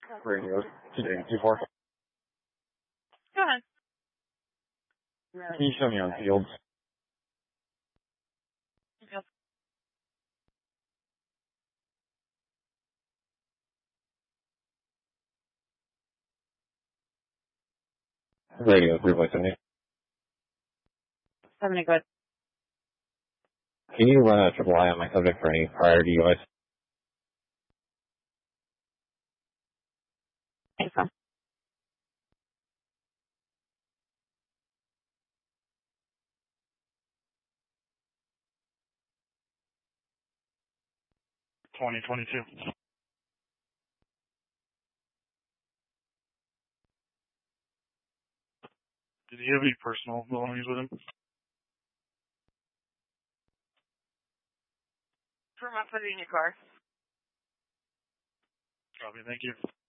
Radio today, 24. Go ahead. Can you show me on fields? Yep. Radio 3.70. 70, go ahead. Can you run a triple I on my subject for any prior DUIs? Thanks, so. Did he have any personal belongings with him? Put it in your car. Copy, thank you.